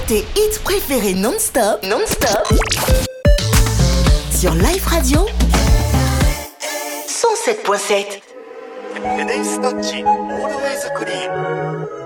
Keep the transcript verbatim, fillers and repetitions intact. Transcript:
tes hits préférés non-stop, non-stop, sur Life Radio cent sept virgule sept. Today's Touch Always Clean.